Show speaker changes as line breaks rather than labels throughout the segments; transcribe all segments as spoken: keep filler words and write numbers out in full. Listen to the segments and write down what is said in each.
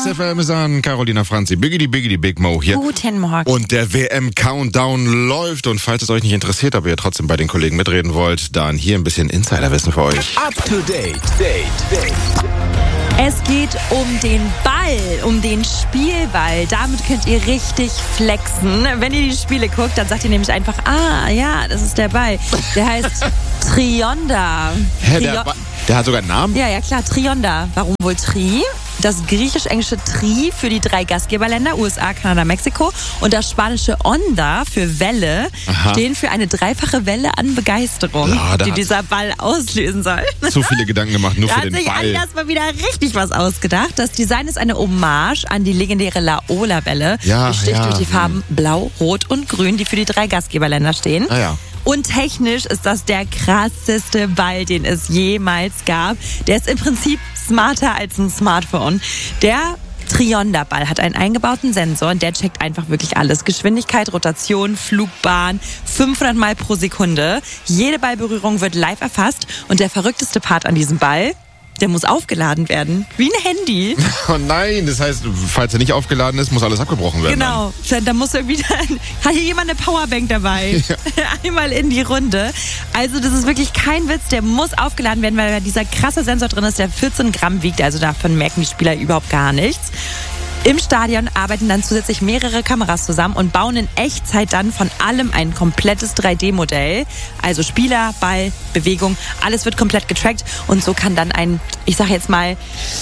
Kiss F M ist an. Carolina Franzi, Biggity Biggity Big Mo hier.
Guten Morgen.
Und der W M-Countdown läuft. Und falls es euch nicht interessiert, aber ihr trotzdem bei den Kollegen mitreden wollt, dann hier ein bisschen Insiderwissen für euch.
Up to date, date, date.
Es geht um den Ball, um den Spielball. Damit könnt ihr richtig flexen. Wenn ihr die Spiele guckt, dann sagt ihr nämlich einfach, ah, ja, das ist der Ball. Der heißt Trionda.
Hä,
Trio-
der, der hat sogar einen Namen?
Ja, ja, klar, Trionda. Warum wohl Tri? Das griechisch-englische Tri für die drei Gastgeberländer, U S A, Kanada, Mexiko. Und das spanische Onda für Welle
Aha.
stehen für eine dreifache Welle an Begeisterung,
Ja, da
die
hat-
dieser Ball auslösen soll.
Zu viele Gedanken gemacht, nur
Da
für
hat
den
sich
Ball.
Anders mal wieder richtig was ausgedacht. Das Design ist eine Hommage an die legendäre Laola-Welle.
Ja,
Besticht
ja,
durch die
hm.
Farben Blau, Rot und Grün, die für die drei Gastgeberländer stehen.
Ah ja.
Und technisch ist das der krasseste Ball, den es jemals gab. Der ist im Prinzip smarter als ein Smartphone. Der Trionda-Ball hat einen eingebauten Sensor und der checkt einfach wirklich alles. Geschwindigkeit, Rotation, Flugbahn, fünfhundert Mal pro Sekunde. Jede Ballberührung wird live erfasst und der verrückteste Part an diesem Ball, der muss aufgeladen werden. Wie ein Handy.
Oh nein, das heißt, falls er nicht aufgeladen ist, muss alles abgebrochen werden.
Genau. Da muss irgendwie dann, hat hier jemand eine Powerbank dabei. Ja. Einmal in die Runde. Also das ist wirklich kein Witz. Der muss aufgeladen werden, weil da dieser krasse Sensor drin ist, der vierzehn Gramm wiegt. Also davon merken die Spieler überhaupt gar nichts. Im Stadion arbeiten dann zusätzlich mehrere Kameras zusammen und bauen in Echtzeit dann von allem ein komplettes drei D Modell. Also Spieler, Ball, Bewegung, alles wird komplett getrackt. Und so kann dann ein, ich sag jetzt mal,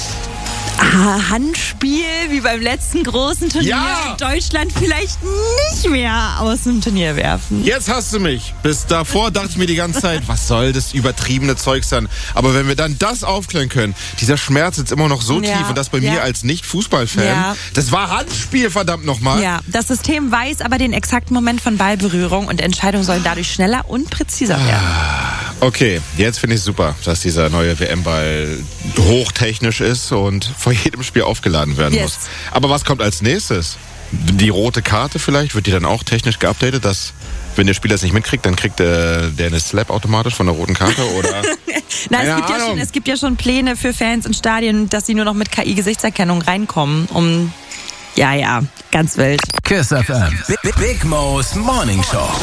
Handspiel wie beim letzten großen Turnier
Ja!
Deutschland vielleicht nicht mehr aus dem Turnier werfen.
Jetzt hast du mich. Bis davor dachte ich mir die ganze Zeit, was soll das übertriebene Zeug sein? Aber wenn wir dann das aufklären können, dieser Schmerz sitzt immer noch so
Ja,
tief und das bei
ja.
mir als Nicht-Fußballfan.
Ja.
Das war Handspiel, verdammt nochmal.
Ja, das System weiß aber den exakten Moment von Ballberührung und Entscheidungen sollen dadurch schneller und präziser werden.
Okay, jetzt finde ich super, dass dieser neue W M-Ball hochtechnisch ist und vor jedem Spiel aufgeladen werden
Yes.
muss. Aber was kommt als nächstes? Die rote Karte vielleicht? Wird die dann auch technisch geupdatet, dass wenn der Spieler es nicht mitkriegt, dann kriegt der, der eine Slap automatisch von der roten Karte? Oder?
Na, es,
Keine
gibt ja
Ahnung.
schon, es gibt ja schon Pläne für Fans in Stadien, dass sie nur noch mit K I-Gesichtserkennung reinkommen, um, ja, ja, ganz wild.
Kiss F M. Big, Big Mo's Morning Show.